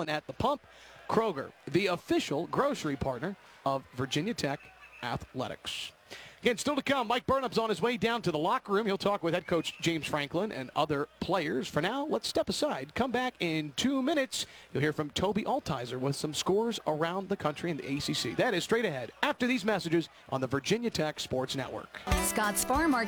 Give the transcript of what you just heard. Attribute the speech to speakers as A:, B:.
A: gallon at the pump. Kroger, the official grocery partner of Virginia Tech Athletics. Again, still to come, Mike Burnham's on his way down to the locker room. He'll talk with head coach James Franklin and other players. For now, let's step aside. Come back in 2 minutes. You'll hear from Toby Altizer with some scores around the country in the ACC. That is straight ahead after these messages on the Virginia Tech Sports Network.
B: Scott's Farm Market.